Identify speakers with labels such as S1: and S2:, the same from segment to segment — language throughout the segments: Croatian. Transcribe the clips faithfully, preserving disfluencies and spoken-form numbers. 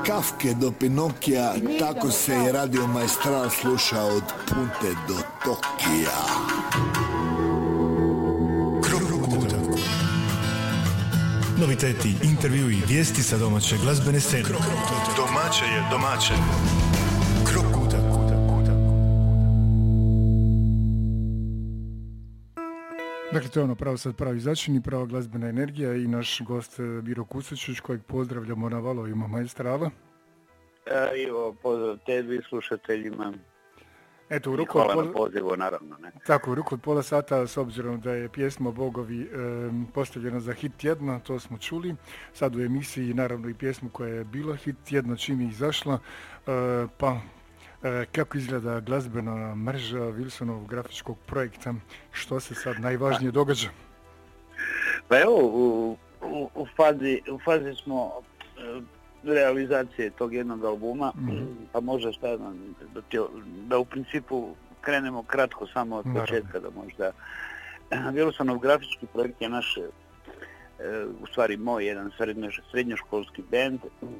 S1: Kafke do Pinokija, tako se i Radio Maestral sluša od Punte do Tokija.
S2: Noviteti, intervjui, vijesti sa domaće glazbene scene. Domaće je domaće. Krok puta.
S3: Dakle, to je ono pravo sad pravi začin, prava glazbena energija i naš gost Miro Kusičić, kojeg pozdravljamo na valovima Maestrala.
S4: E, evo, pozdrav tebi, slušateljima.
S3: Eto, u ruku
S4: hvala
S3: od
S4: na pozivu, naravno. Ne?
S3: Tako, u ruku od pola sata, s obzirom da je pjesma Bogovi e, postavljena za hit tjedna, to smo čuli. Sad u emisiji naravno i pjesmu koja je bila hit tjedna čim je izašla, e, pa e, kako izgleda glazbena mreža Wilsonovog grafičkog projekta, što se sad najvažnije događa?
S4: Pa evo, u, u, u, fazi, u fazi smo e, realizacije tog jednog albuma, mm-hmm. pa možda šta da, da u principu krenemo kratko samo od početka, da možda Wilsonov grafički projekt je naš, e, u stvari moj jedan srednjoškolski bend,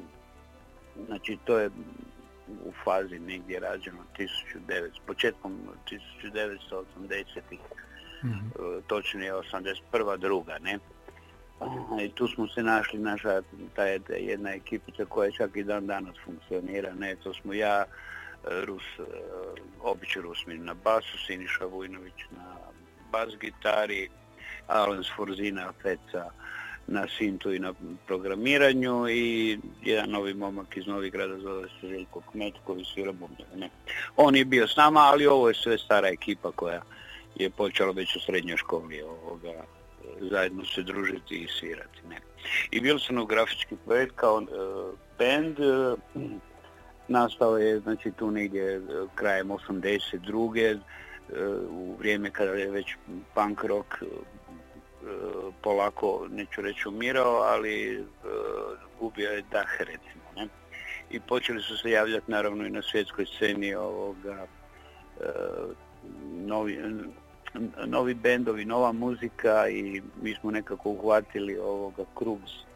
S4: znači to je u fazi negdje rađeno tisuću devetsto, početkom tisuću devetsto osamdesetih, mm-hmm. točnije osamdeset prva druga, ne? I tu smo se našli, naša ta jedna ekipica koja čak i dan danas funkcionira, ne, to smo ja, Rus, Obić Rusmin na basu, Siniša Vujnović na bas gitari, Alen Sforzina Feca na sintu i na programiranju i jedan novi momak iz Novigrada zove se Željko Kmet koji svira bubnjeve, ne. On je bio s nama, ali ovo je sve stara ekipa koja je počela već u srednjoj školi ovoga zajedno se družiti i svirati. Ne. I Wilsonov grafički projekt kao uh, band uh, nastao je znači tu negdje uh, krajem osamdeset druge. Uh, u vrijeme kada je već punk rock uh, uh, polako, neću reći umirao, ali uh, gubio je dah, recimo. Ne. I počeli su se javljati naravno i na svjetskoj sceni ovoga uh, novi novi bendovi, nova muzika i mi smo nekako uhvatili ovoga krug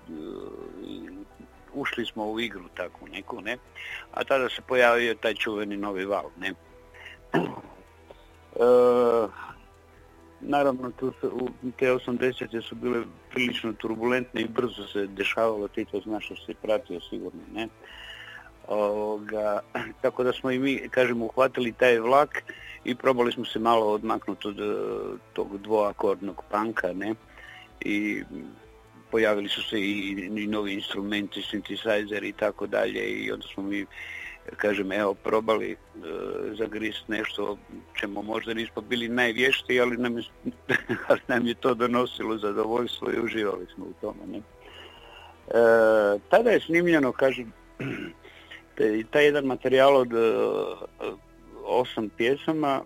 S4: i ušli smo u igru takvu neku, ne? A tada se pojavio taj čuveni novi val, ne? E, naravno, tu su, te osamdesete su bile prilično turbulentne i brzo se dešavalo, ti to znaš što si pratio sigurno, ne? Ovoga, tako da smo i mi, kažemo, uhvatili taj vlak i probali smo se malo odmaknuti od tog dvoakordnog panka, ne, i pojavili su se i, i novi instrumenti, synthesizeri i tako dalje i onda smo mi, kažem, evo, probali e, zagrist nešto čemu možda nismo bili najvještiji, ali nam je, ali nam je to donosilo zadovoljstvo i uživali smo u tome, ne. E, tada je snimljeno, kažem, taj jedan materijal od uh, osam pjesama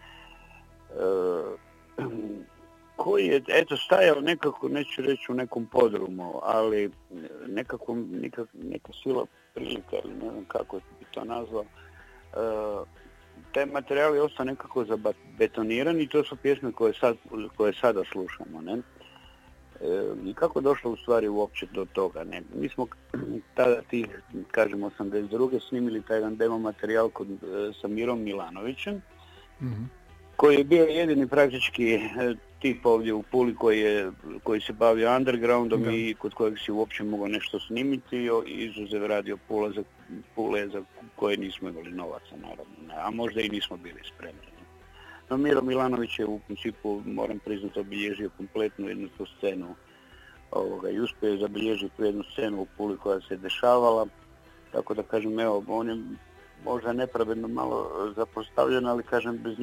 S4: uh, koji je, eto, stajao nekako, neću reći u nekom podrumu, ali nekako, nekak, neka sila prilika, ili ne znam kako bi to nazvao, uh, taj materijal je ostao nekako zabetoniran i to su pjesme koje, sad, koje sada slušamo, ne? I kako došlo u stvari uopće do toga, ne? Mi smo tada tih, kažem, osamdeset druge snimili taj jedan demo materijal kod, sa Mirom Milanovićem, mm-hmm. koji je bio jedini praktički tip ovdje u Puli koji, je, koji se bavio undergroundom mm-hmm. i kod kojeg si uopće mogao nešto snimiti, izuzev Radio Pula za, Pule za koje nismo imali novaca, naravno, ne? A možda i nismo bili spremni. No, Miro Milanović je u principu, moram priznati, obilježio kompletnu jednu tu scenu ovoga, i uspio je zabilježiti tu jednu scenu u Puli koja se dešavala, tako da kažem, evo, on je možda nepravedno malo zapostavljen, ali kažem, bez